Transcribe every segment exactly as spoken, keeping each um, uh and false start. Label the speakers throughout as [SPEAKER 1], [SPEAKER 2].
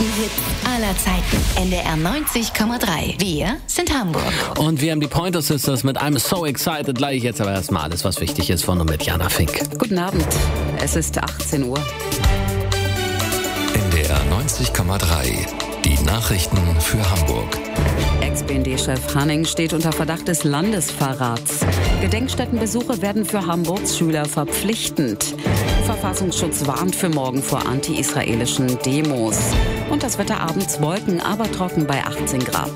[SPEAKER 1] größten Hits aller Zeiten. N D R neunzig Komma drei. Wir sind Hamburg.
[SPEAKER 2] Und wir haben die Pointer Sisters mit I'm So Excited gleich. Jetzt aber erstmal alles, was wichtig ist von und mit Jana Fink.
[SPEAKER 3] Guten Abend. Es ist achtzehn Uhr.
[SPEAKER 4] N D R neunzig Komma drei. Die Nachrichten für Hamburg.
[SPEAKER 3] Ex-B N D-Chef Hanning steht unter Verdacht des Landesverrats. Gedenkstättenbesuche werden für Hamburgs Schüler verpflichtend. Verfassungsschutz warnt für morgen vor anti-israelischen Demos. Und das Wetter abends Wolken, aber trocken bei achtzehn Grad.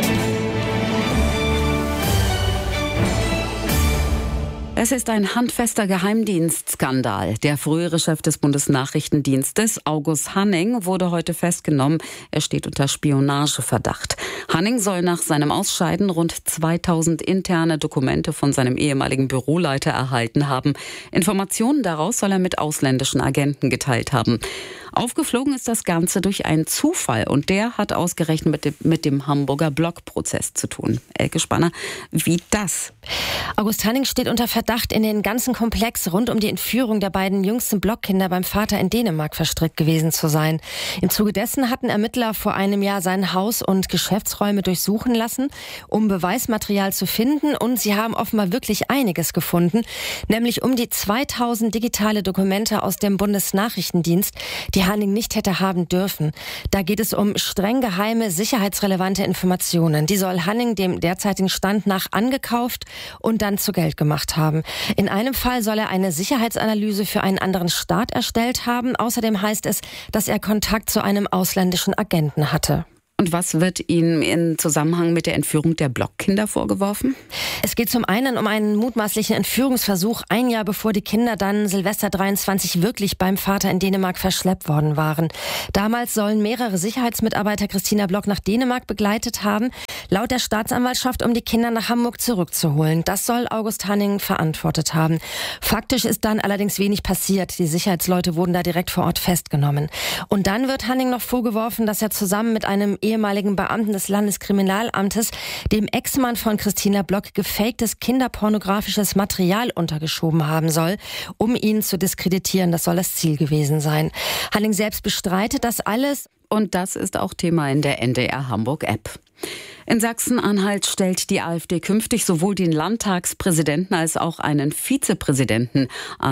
[SPEAKER 3] Es ist ein handfester Geheimdienstskandal. Der frühere Chef des Bundesnachrichtendienstes, August Hanning, wurde heute festgenommen. Er steht unter Spionageverdacht. Hanning soll nach seinem Ausscheiden rund zweitausend interne Dokumente von seinem ehemaligen Büroleiter erhalten haben. Informationen daraus soll er mit ausländischen Agenten geteilt haben. Aufgeflogen ist das Ganze durch einen Zufall und der hat ausgerechnet mit dem, mit dem Hamburger Blockprozess zu tun. Elke Spanner, wie das?
[SPEAKER 5] August Hanning steht unter Verdacht, in den ganzen Komplex rund um die Entführung der beiden jüngsten Blockkinder beim Vater in Dänemark verstrickt gewesen zu sein. Im Zuge dessen hatten Ermittler vor einem Jahr sein Haus und Geschäftsräume durchsuchen lassen, um Beweismaterial zu finden, und sie haben offenbar wirklich einiges gefunden, nämlich um die zweitausend digitale Dokumente aus dem Bundesnachrichtendienst, die Hanning nicht hätte haben dürfen. Da geht es um streng geheime, sicherheitsrelevante Informationen. Die soll Hanning dem derzeitigen Stand nach angekauft und dann zu Geld gemacht haben. In einem Fall soll er eine Sicherheitsanalyse für einen anderen Staat erstellt haben. Außerdem heißt es, dass er Kontakt zu einem ausländischen Agenten hatte.
[SPEAKER 3] Und was wird ihm im Zusammenhang mit der Entführung der Blockkinder vorgeworfen?
[SPEAKER 5] Es geht zum einen um einen mutmaßlichen Entführungsversuch, ein Jahr bevor die Kinder dann Silvester dreiundzwanzig wirklich beim Vater in Dänemark verschleppt worden waren. Damals sollen mehrere Sicherheitsmitarbeiter Christina Block nach Dänemark begleitet haben, laut der Staatsanwaltschaft, um die Kinder nach Hamburg zurückzuholen. Das soll August Hanning verantwortet haben. Faktisch ist dann allerdings wenig passiert. Die Sicherheitsleute wurden da direkt vor Ort festgenommen. Und dann wird Hanning noch vorgeworfen, dass er zusammen mit einem ehemaligen Beamten des Landeskriminalamtes dem Ex-Mann von Christina Block gefaktes kinderpornografisches Material untergeschoben haben soll, um ihn zu diskreditieren. Das soll das Ziel gewesen sein. Hanning selbst bestreitet das alles.
[SPEAKER 3] Und das ist auch Thema in der N D R Hamburg-App. In Sachsen-Anhalt stellt die AfD künftig sowohl den Landtagspräsidenten als auch einen Vizepräsidenten.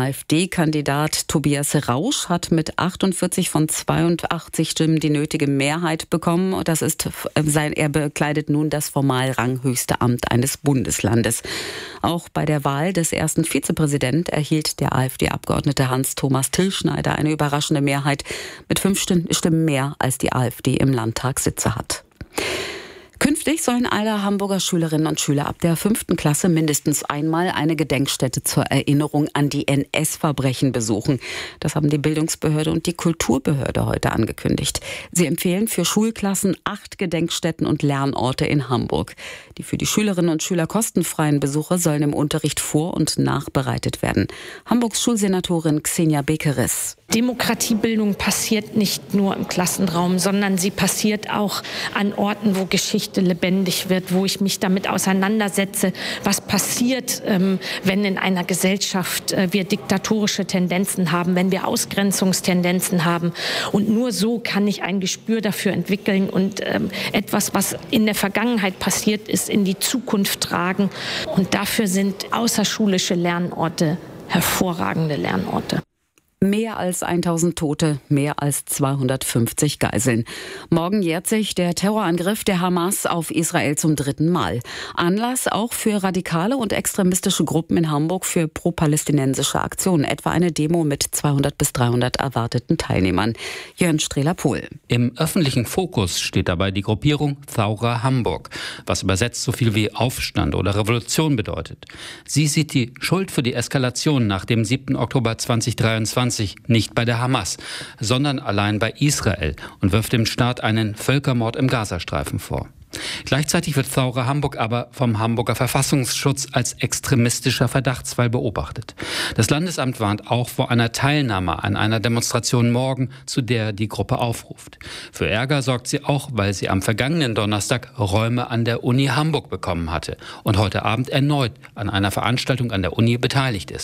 [SPEAKER 3] AfD-Kandidat Tobias Rausch hat mit achtundvierzig von zweiundachtzig Stimmen die nötige Mehrheit bekommen. Das ist sein, er bekleidet nun das formal ranghöchste Amt eines Bundeslandes. Auch bei der Wahl des ersten Vizepräsidenten erhielt der AfD-Abgeordnete Hans-Thomas Tillschneider eine überraschende Mehrheit mit fünf Stimmen mehr, als die AfD im Landtag Sitze hat. Künftig sollen alle Hamburger Schülerinnen und Schüler ab der fünften Klasse mindestens einmal eine Gedenkstätte zur Erinnerung an die N S-Verbrechen besuchen. Das haben die Bildungsbehörde und die Kulturbehörde heute angekündigt. Sie empfehlen für Schulklassen acht Gedenkstätten und Lernorte in Hamburg. Die für die Schülerinnen und Schüler kostenfreien Besuche sollen im Unterricht vor- und nachbereitet werden. Hamburgs Schulsenatorin Xenia Bekeres.
[SPEAKER 6] Demokratiebildung passiert nicht nur im Klassenraum, sondern sie passiert auch an Orten, wo Geschichte lebendig wird, wo ich mich damit auseinandersetze, was passiert, ähm, wenn in einer Gesellschaft äh, wir diktatorische Tendenzen haben, wenn wir Ausgrenzungstendenzen haben. Und nur so kann ich ein Gespür dafür entwickeln und ähm, etwas, was in der Vergangenheit passiert ist, in die Zukunft tragen. Und dafür sind außerschulische Lernorte hervorragende Lernorte.
[SPEAKER 3] Mehr als tausend Tote, mehr als zweihundertfünfzig Geiseln. Morgen jährt sich der Terrorangriff der Hamas auf Israel zum dritten Mal. Anlass auch für radikale und extremistische Gruppen in Hamburg für pro-palästinensische Aktionen, etwa eine Demo mit zweihundert bis dreihundert erwarteten Teilnehmern. Jörn Strehler-Pohl.
[SPEAKER 7] Im öffentlichen Fokus steht dabei die Gruppierung Thaura Hamburg, was übersetzt so viel wie Aufstand oder Revolution bedeutet. Sie sieht die Schuld für die Eskalation nach dem siebten Oktober zweitausenddreiundzwanzig nicht bei der Hamas, sondern allein bei Israel und wirft dem Staat einen Völkermord im Gazastreifen vor. Gleichzeitig wird Thaura Hamburg aber vom Hamburger Verfassungsschutz als extremistischer Verdachtsfall beobachtet. Das Landesamt warnt auch vor einer Teilnahme an einer Demonstration morgen, zu der die Gruppe aufruft. Für Ärger sorgt sie auch, weil sie am vergangenen Donnerstag Räume an der Uni Hamburg bekommen hatte und heute Abend erneut an einer Veranstaltung an der Uni beteiligt ist.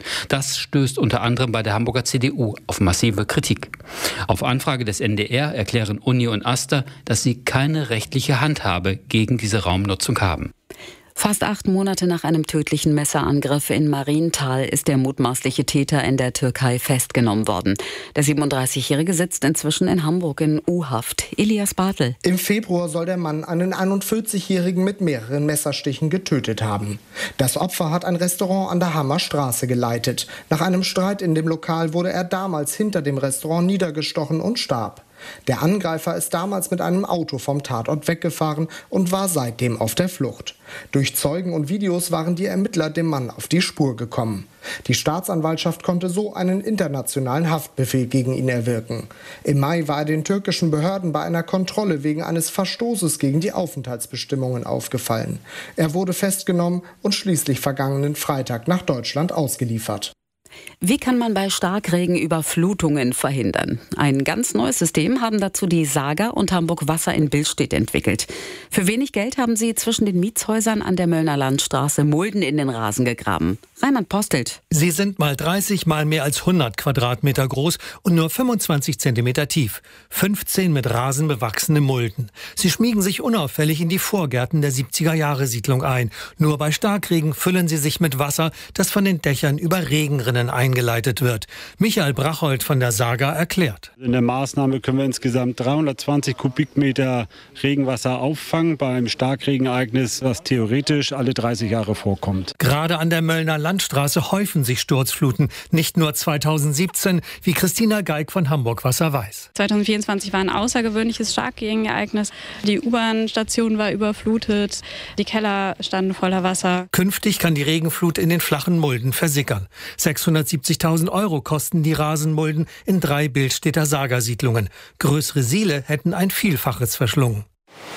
[SPEAKER 7] Das stößt unter anderem bei der Hamburger C D U auf massive Kritik. Auf Anfrage des N D R erklären Uni und AStA, dass sie keine rechtliche Handhabe gegen diese Raumnutzung haben.
[SPEAKER 3] Fast acht Monate nach einem tödlichen Messerangriff in Marienthal ist der mutmaßliche Täter in der Türkei festgenommen worden. Der siebenunddreißigjährige sitzt inzwischen in Hamburg in U-Haft. Elias Bartel.
[SPEAKER 8] Im Februar soll der Mann einen einundvierzigjährigen mit mehreren Messerstichen getötet haben. Das Opfer hat ein Restaurant an der Hammer Straße geleitet. Nach einem Streit in dem Lokal wurde er damals hinter dem Restaurant niedergestochen und starb. Der Angreifer ist damals mit einem Auto vom Tatort weggefahren und war seitdem auf der Flucht. Durch Zeugen und Videos waren die Ermittler dem Mann auf die Spur gekommen. Die Staatsanwaltschaft konnte so einen internationalen Haftbefehl gegen ihn erwirken. Im Mai war er den türkischen Behörden bei einer Kontrolle wegen eines Verstoßes gegen die Aufenthaltsbestimmungen aufgefallen. Er wurde festgenommen und schließlich vergangenen Freitag nach Deutschland ausgeliefert.
[SPEAKER 3] Wie kann man bei Starkregen Überflutungen verhindern? Ein ganz neues System haben dazu die Saga und Hamburg Wasser in Billstedt entwickelt. Für wenig Geld haben sie zwischen den Mietshäusern an der Möllner Landstraße Mulden in den Rasen gegraben. Reinhard Postelt.
[SPEAKER 9] Sie sind mal dreißig mal mehr als hundert Quadratmeter groß und nur fünfundzwanzig Zentimeter tief. fünfzehn mit Rasen bewachsene Mulden. Sie schmiegen sich unauffällig in die Vorgärten der siebziger-Jahre-Siedlung ein. Nur bei Starkregen füllen sie sich mit Wasser, das von den Dächern über Regenrinnen eingeleitet wird. Michael Brachold von der Saga erklärt.
[SPEAKER 10] In der Maßnahme können wir insgesamt dreihundertzwanzig Kubikmeter Regenwasser auffangen bei einem Starkregenereignis, was theoretisch alle dreißig Jahre vorkommt.
[SPEAKER 9] Gerade an der Möllner Landstraße häufen sich Sturzfluten. Nicht nur zweitausendsiebzehn, wie Christina Geig von Hamburg Wasser weiß.
[SPEAKER 11] zweitausendvierundzwanzig war ein außergewöhnliches Starkregenereignis. Die U-Bahn-Station war überflutet, die Keller standen voller Wasser.
[SPEAKER 9] Künftig kann die Regenflut in den flachen Mulden versickern. sechshundertsiebzigtausend Euro kosten die Rasenmulden in drei Billstedter Saga-Siedlungen. Größere Siele hätten ein Vielfaches verschlungen.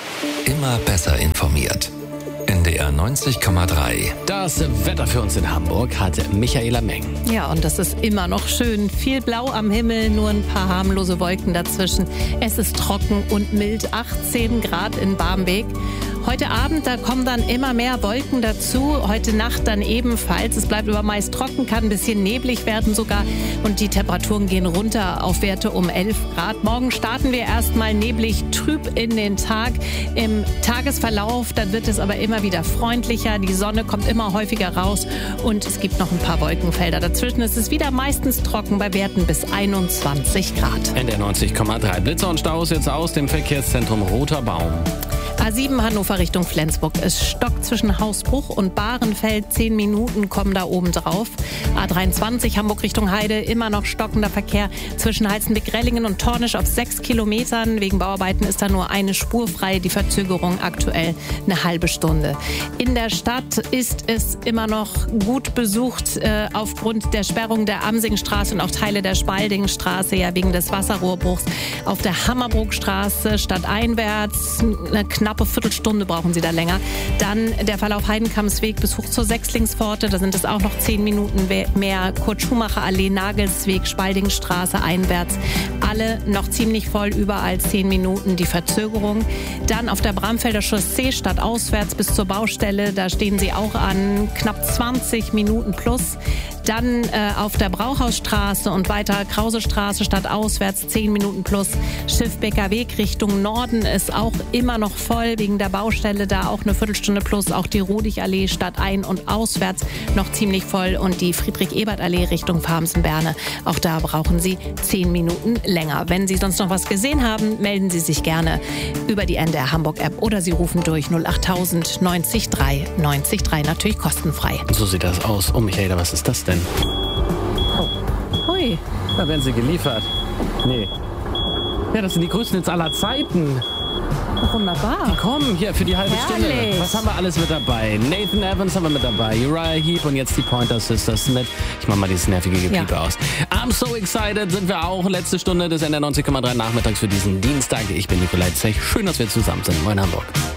[SPEAKER 4] Immer besser informiert. N D R neunzig Komma drei.
[SPEAKER 2] Das Wetter für uns in Hamburg hat Michaela Meng.
[SPEAKER 5] Ja, und das ist immer noch schön. Viel Blau am Himmel, nur ein paar harmlose Wolken dazwischen. Es ist trocken und mild, achtzehn Grad in Barmbek. Heute Abend, da kommen dann immer mehr Wolken dazu. Heute Nacht dann ebenfalls. Es bleibt aber meist trocken, kann ein bisschen neblig werden sogar. Und die Temperaturen gehen runter auf Werte um elf Grad. Morgen starten wir erstmal neblig, trüb in den Tag. Im Tagesverlauf, dann wird es aber immer wieder freundlicher. Die Sonne kommt immer häufiger raus und es gibt noch ein paar Wolkenfelder dazwischen. Es ist wieder meistens trocken bei Werten bis einundzwanzig Grad.
[SPEAKER 2] N D R neunzig Komma drei. Blitzer und Staus jetzt aus dem Verkehrszentrum Roter Baum.
[SPEAKER 5] A sieben Hannover Richtung Flensburg. Es stockt zwischen Hausbruch und Bahrenfeld. Zehn Minuten kommen da oben drauf. A dreiundzwanzig Hamburg Richtung Heide. Immer noch stockender Verkehr zwischen Heizenbeck-Rellingen und Tornisch auf sechs Kilometern. Wegen Bauarbeiten ist da nur eine Spur frei. Die Verzögerung aktuell eine halbe Stunde. In der Stadt ist es immer noch gut besucht äh, aufgrund der Sperrung der Amsingstraße und auch Teile der Spaldingstraße, ja wegen des Wasserrohrbruchs. Auf der Hammerbrookstraße stadteinwärts eine knappe Viertelstunde brauchen Sie da länger. Dann der Verlauf Heidenkammsweg bis hoch zur Sechslingspforte. Da sind es auch noch zehn Minuten mehr. Kurt-Schumacher-Allee, Nagelsweg, Spaldingstraße einwärts. Alle noch ziemlich voll, überall zehn Minuten die Verzögerung. Dann auf der Bramfelder Chaussee stadtauswärts bis zur Baustelle. Da stehen Sie auch an knapp zwanzig Minuten plus. Dann äh, auf der Brauhausstraße und weiter Krausestraße stadtauswärts zehn Minuten plus. Schiffbecker Weg Richtung Norden ist auch immer noch voll wegen der Baustelle. Da auch eine Viertelstunde plus. Auch die Rodigallee stadtein- und auswärts noch ziemlich voll. Und die Friedrich-Ebert-Allee Richtung Farmsen-Berne. Auch da brauchen Sie zehn Minuten länger. Wenn Sie sonst noch was gesehen haben, melden Sie sich gerne über die N D R Hamburg App oder Sie rufen durch null acht tausend neunzig drei neunzig drei, natürlich kostenfrei.
[SPEAKER 2] So sieht das aus. Oh Michaela, was ist das denn?
[SPEAKER 5] Oh. Hui.
[SPEAKER 2] Da werden sie geliefert. Nee. Ja, das sind die größten jetzt aller Zeiten.
[SPEAKER 5] Wunderbar.
[SPEAKER 2] Komm, hier für die halbe
[SPEAKER 5] Herrlich.
[SPEAKER 2] Stunde. Was haben wir alles mit dabei? Nathan Evans haben wir mit dabei, Uriah Heep und jetzt die Pointer Sisters mit. Ich mach mal dieses nervige Gepiepe ja. aus. I'm so excited sind wir auch. Letzte Stunde des N D R neunzig Komma drei Nachmittags für diesen Dienstag. Ich bin Nikolai Zech. Schön, dass wir zusammen sind. Moin Hamburg.